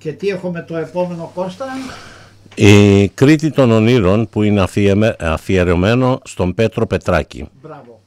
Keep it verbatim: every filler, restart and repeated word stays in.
Και τι έχουμε το επόμενο, Κώστα? Η Κρήτη των Ονείρων, που είναι αφιερωμένο στον Πέτρο Πετράκη. Μπράβο.